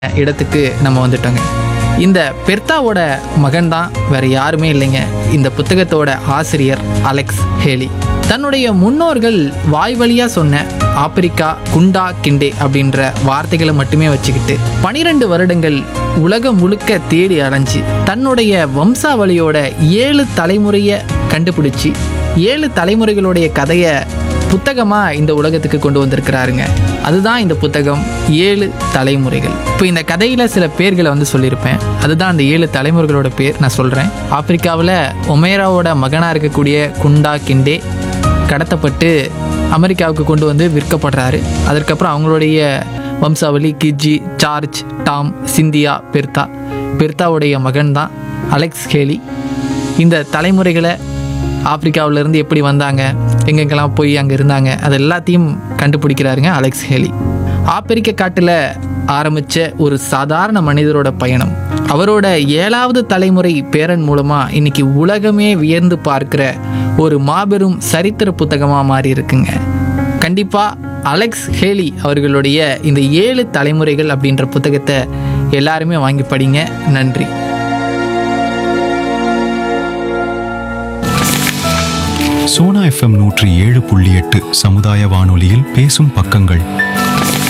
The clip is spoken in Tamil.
இடத்துக்கு நம்ம வந்துட்டோங்க. இந்த பெர்த்தாவோட மகன் தான் வேற யாருமே இல்லைங்க, இந்த புத்தகத்தோட ஆசிரியர் அலெக்ஸ் ஹேலி. தன்னுடைய முன்னோர்கள் வாய் வழியா சொன்ன ஆப்பிரிக்கா குண்டா கிண்டே அப்படின்ற வார்த்தைகளை மட்டுமே வச்சுக்கிட்டு 12 வருடங்கள் உலகம் முழுக்க தேடி அலைஞ்சு தன்னுடைய வம்சாவளியோட 7 தலைமுறையை கண்டுபிடிச்சி 7 தலைமுறைகளுடைய கதையை புத்தகமாக இந்த உலகத்துக்கு கொண்டு வந்திருக்கிறாருங்க. அதுதான் இந்த புத்தகம் 7 தலைமுறைகள். இப்போ இந்த கதையில் சில பேர்களை சொல்லியிருப்பேன். அதுதான் அந்த 7 தலைமுறைகளோட பேர் நான் சொல்கிறேன். ஆப்பிரிக்காவில் ஒமேராவோட மகனாக இருக்கக்கூடிய குண்டா கிண்டே கடத்தப்பட்டு அமெரிக்காவுக்கு கொண்டு வந்து விற்கப்படுறாரு. அதற்கப்புறம் அவங்களுடைய வம்சாவளி கிஜி, சார்ஜ், டாம், சிந்தியா, பெர்த்தாவுடைய மகன் தான் அலெக்ஸ் ஹேலி. இந்த தலைமுறைகளை ஆப்பிரிக்காவிலேருந்து எப்படி வந்தாங்க, எங்கெங்கெல்லாம் போய் அங்கே இருந்தாங்க, அது எல்லாத்தையும் கண்டுபிடிக்கிறாருங்க அலெக்ஸ் ஹேலி. ஆப்பிரிக்க காட்டில் ஆரம்பித்த ஒரு சாதாரண மனிதரோட பயணம் அவரோட 7வது தலைமுறை பேரன் மூலமாக இன்னைக்கு உலகமே வியந்து பார்க்கிற ஒரு மாபெரும் சரித்திர புத்தகமாக மாறி இருக்குங்க. கண்டிப்பாக அலெக்ஸ் ஹேலி அவர்களுடைய இந்த 7 தலைமுறைகள் அப்படின்ற புத்தகத்தை எல்லாருமே வாங்கி படிங்க. நன்றி. சோனா FM 107.8 சமுதாய வானொலியில் பேசும் பக்கங்கள்.